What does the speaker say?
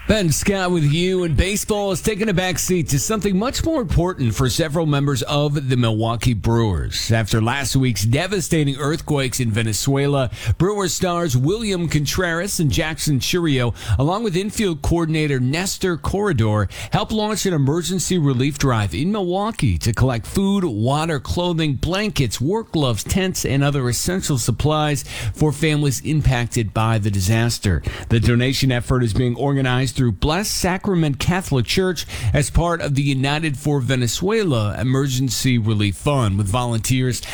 Ben Scott with you, and baseball is taking a back seat to something much more important for several members of the Milwaukee Brewers. After last week's devastating earthquakes in Venezuela, Brewers stars William Contreras and Jackson Chourio, along with infield coordinator Nestor Corredor, helped launch an emergency relief drive in Milwaukee to collect food, water, clothing, blankets, work gloves, tents, and other essential supplies for families impacted by the disaster. The donation effort is being organized through Blessed Sacrament Catholic Church as part of the United for Venezuela Emergency Relief Fund, with volunteers